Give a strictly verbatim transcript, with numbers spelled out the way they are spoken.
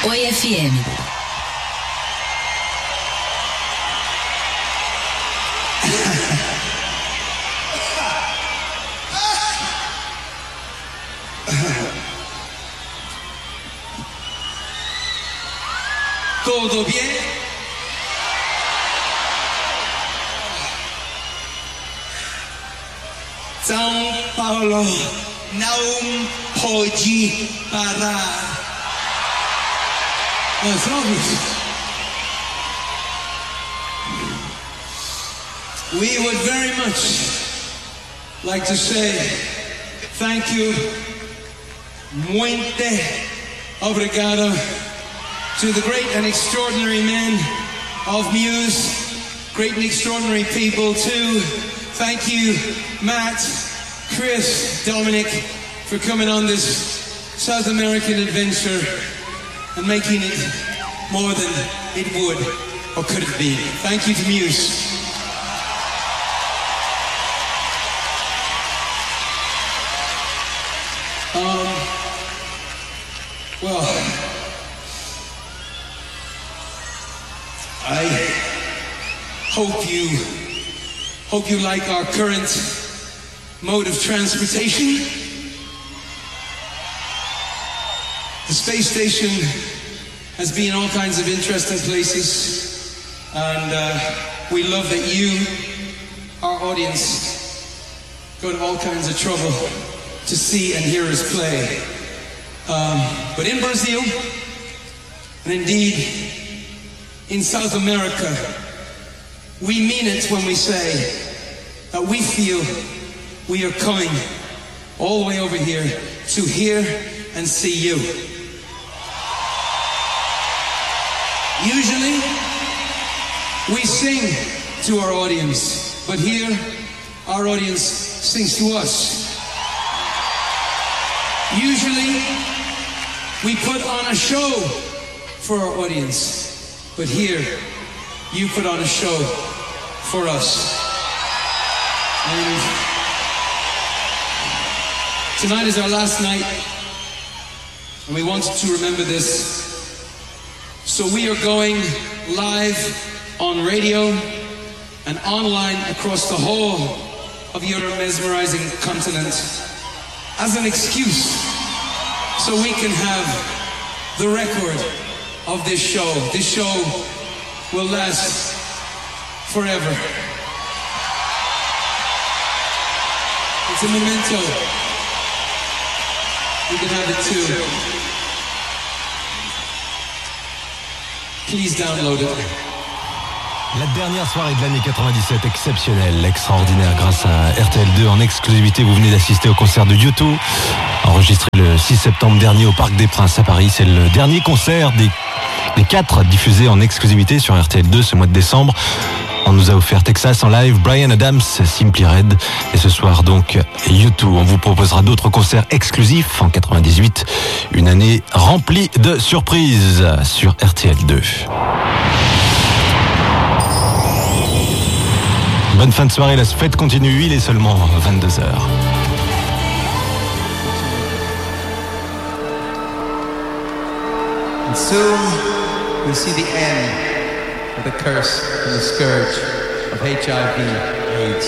Oi F M. ¿Todo bien? São Paulo não pode parar. As obras. We would very much like to say thank you, muito obrigado, to the great and extraordinary men of Muse, great and extraordinary people too. Thank you, Matt, Chris, Dominic, for coming on this South American adventure and making it more than it would or could have been. Thank you to Muse. Um, well, I hope you hope you like our current mode of transportation. The space station has been all kinds of interesting places, and uh, we love that you, our audience, go to all kinds of trouble to see and hear us play. Um, but in Brazil, and indeed in South America, we mean it when we say that we feel we are coming all the way over here to hear and see you. Usually, we sing to our audience, but here, our audience sings to us. Usually, we put on a show for our audience, but here, you put on a show for us. And tonight is our last night, and we wanted to remember this. So we are going live on radio and online across the whole of your mesmerizing continent as an excuse so we can have the record of this show. This show will last forever. It's a memento. You can have it too. Please download it. La dernière soirée de l'année quatre-vingt-dix-sept, exceptionnelle, extraordinaire, grâce à R T L deux en exclusivité. Vous venez d'assister au concert de U deux, enregistré le six septembre dernier au Parc des Princes à Paris. C'est le dernier concert des, des quatre diffusés en exclusivité sur R T L deux ce mois de décembre. On nous a offert Texas en live, Bryan Adams, Simply Red, et ce soir donc U deux. On vous proposera d'autres concerts exclusifs en quatre-vingt-dix-huit, une année remplie de surprises sur R T L deux. Bonne fin de soirée, la fête continue, il est seulement vingt-deux heures. And soon we'll see the end of the curse and the scourge of H I V AIDS.